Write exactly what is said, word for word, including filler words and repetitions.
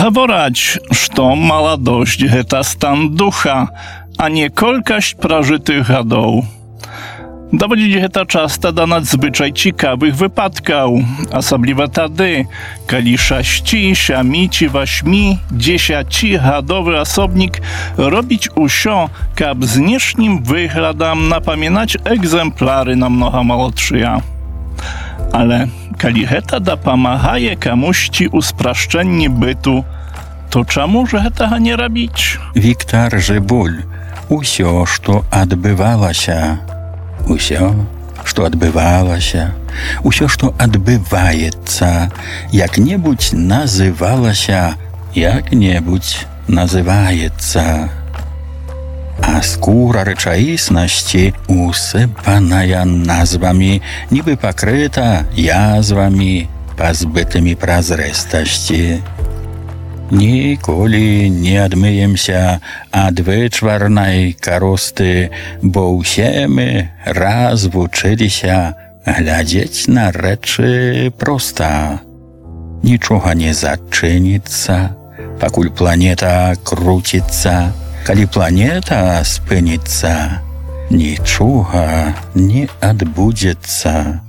Гавораць, што маладосць гэта стан духа, а не колькасць пражытых гадоў. Даводзіць гэта часта да надзвычай цікавых выпадкаў, асабліва тады, калі шасці, сямі ці васьмі, дзесяцігадовы асобнік робіць усё, каб знешнім выглядам напамінаць экземплары намнога малодшыя. Але калі гэта дапамагае камусьці ў спрашчэнні быту, то чаму ж гэтага не рабіць? Віктар Жыбуль. Усё, што адбывалася, усё, што адбывалася, усё, што адбываецца, як-небудзь называлася, як-небудзь называецца. А скура рэчаіснасці, усыпаная назвамі, нібы пакрыта язвамі, пазбытымі празрыстасці. Ніколі не адмыемся ад вычварнай каросты, бо ўсе мы раз вучыліся глядзець на рэчы проста. Нічога не зачыніцца, пакуль планета круціцца. Калі планета спыніцца, нічога не адбудзецца.